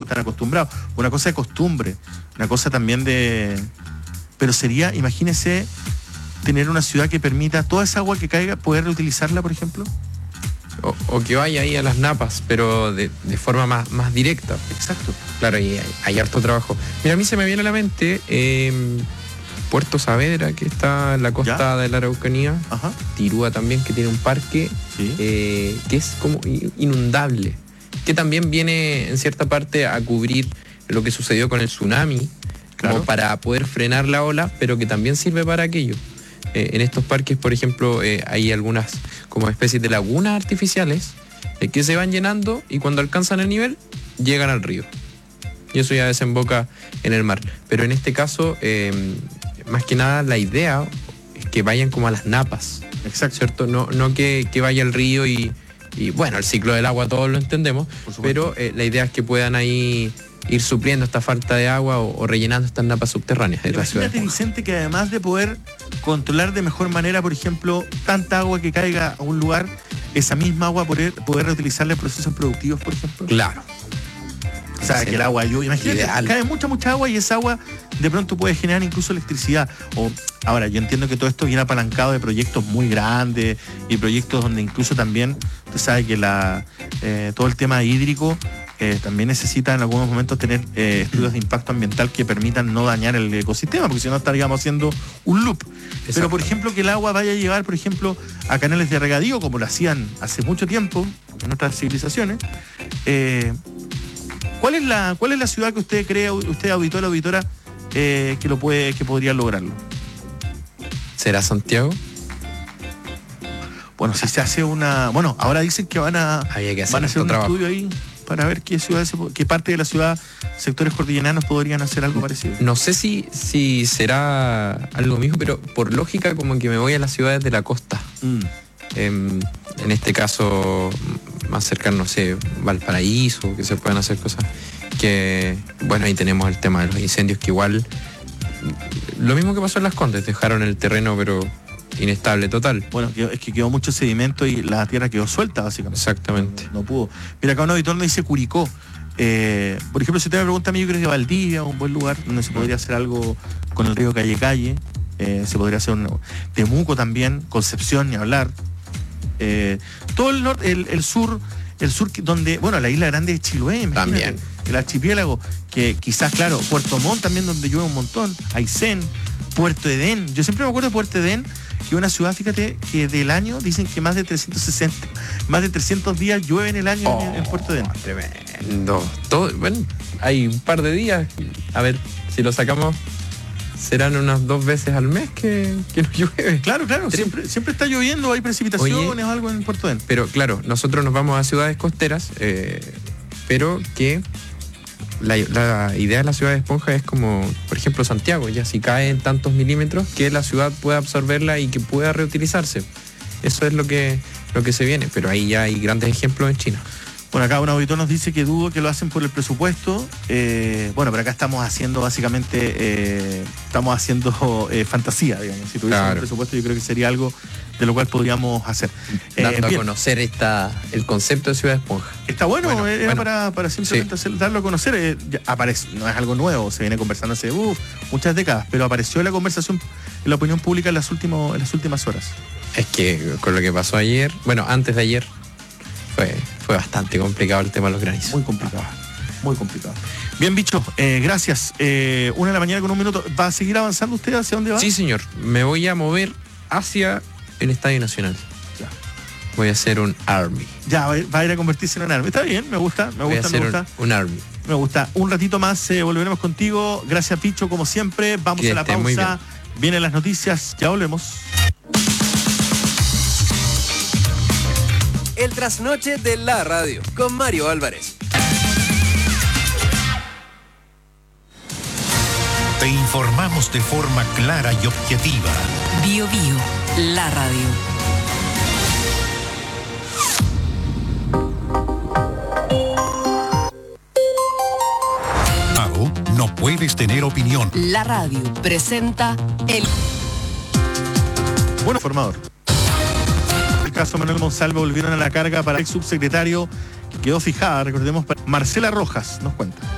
están acostumbrados. Una cosa de costumbre, una cosa también de... Pero sería, imagínese, tener una ciudad que permita toda esa agua que caiga, poder reutilizarla, por ejemplo. O que vaya ahí a las napas, pero de forma más directa. Exacto. Claro, y hay harto trabajo. Mira, a mí se me viene a la mente Puerto Saavedra, que está en la costa de la Araucanía. Ajá. Tirúa también, que tiene un parque que es como inundable, que también viene en cierta parte a cubrir lo que sucedió con el tsunami, como para poder frenar la ola, pero que también sirve para aquello. En estos parques, por ejemplo, hay algunas como especies de lagunas artificiales que se van llenando y cuando alcanzan el nivel, llegan al río. Y eso ya desemboca en el mar. Pero en este caso, más que nada, la idea es que vayan como a las napas. Exacto. ¿Cierto? No que vaya al río y bueno, el ciclo del agua todos lo entendemos, pero la idea es que puedan ahí ir supliendo esta falta de agua o rellenando estas napas subterráneas de la ciudad. Imagínate, Vicente, que además de poder controlar de mejor manera, por ejemplo, tanta agua que caiga a un lugar, esa misma agua poder reutilizarla en procesos productivos, por ejemplo. Claro. O sea, que el agua lluvia, imagínate, cae mucha agua y esa agua de pronto puede generar incluso electricidad. Ahora, yo entiendo que todo esto viene apalancado de proyectos muy grandes y proyectos donde incluso también, usted sabe que todo el tema hídrico también necesita en algunos momentos tener estudios de impacto ambiental que permitan no dañar el ecosistema, porque si no estaríamos haciendo un loop. Pero, por ejemplo, que el agua vaya a llegar, por ejemplo, a canales de regadío, como lo hacían hace mucho tiempo en otras civilizaciones. ¿Cuál es la ciudad que usted cree, usted auditor, auditora, que podría lograrlo? ¿Será Santiago? Bueno, si se hace bueno, ahora dicen que van a hacer un estudio ahí para ver qué parte de la ciudad, sectores cordilleranos podrían hacer algo parecido. No sé si será algo mismo, pero por lógica como que me voy a las ciudades de la costa. En este caso, más cercano, no sé, Valparaíso, que se puedan hacer cosas que, bueno, ahí tenemos el tema de los incendios, que igual, lo mismo que pasó en Las Condes, dejaron el terreno, pero inestable total. Bueno, es que quedó mucho sedimento y la tierra quedó suelta, básicamente. Exactamente. No pudo. Mira, acá un auditor nos dice Curicó. Por ejemplo, si usted me pregunta a mí, yo creo que Valdivia, un buen lugar donde se podría hacer algo con el río Calle. Se podría hacer Temuco también, Concepción, ni hablar. Todo el norte, el sur donde, bueno, la isla grande de Chiloé, también. El archipiélago, que quizás, claro, Puerto Montt también, donde llueve un montón, Aysén, Puerto Edén. Yo siempre me acuerdo de Puerto Edén, que es una ciudad, fíjate, que del año dicen que más de 300 días llueve en el año en Puerto Edén. Tremendo. Bueno, hay un par de días, a ver, si lo sacamos, serán unas 2 veces al mes que no llueve. Claro, siempre está lloviendo, hay precipitaciones o algo en Puerto Edén. Pero claro, nosotros nos vamos a ciudades costeras, pero que la idea de la ciudad de esponja es como, por ejemplo, Santiago, ya si cae en tantos milímetros, que la ciudad pueda absorberla y que pueda reutilizarse. Eso es lo que se viene, pero ahí ya hay grandes ejemplos en China. Bueno, acá un auditor nos dice que dudo que lo hacen por el presupuesto. Bueno, pero acá estamos haciendo básicamente, fantasía, digamos. Si tuviésemos un presupuesto, yo creo que sería algo de lo cual podríamos hacer. Dando a conocer el concepto de ciudad esponja. Está bueno, era para simplemente darlo a conocer. Aparece, no es algo nuevo, se viene conversando hace muchas décadas, pero apareció en la conversación, en la opinión pública en las últimas horas. Es que con lo que pasó ayer, bueno, antes de ayer, fue bastante complicado el tema de los granizos. Muy complicado. Bien, bicho, gracias. 1:00 a.m. con 1 minuto. ¿Va a seguir avanzando usted? ¿Hacia dónde va? Sí, señor. Me voy a mover hacia el Estadio Nacional. Ya. Voy a hacer un Army. Ya, va a ir a convertirse en un Army. Está bien, me gusta. Un Army. Me gusta. Un ratito más volveremos contigo. Gracias, Picho, como siempre. Vamos a la pausa. Vienen las noticias. Ya volvemos. El trasnoche de la radio con Mario Álvarez. Te informamos de forma clara y objetiva. Bio, la radio. No puedes tener opinión. La radio presenta el... Bueno, formador. El caso Manuel Monsalve volvieron a la carga para el subsecretario que quedó fijada, recordemos, Marcela Rojas nos cuenta.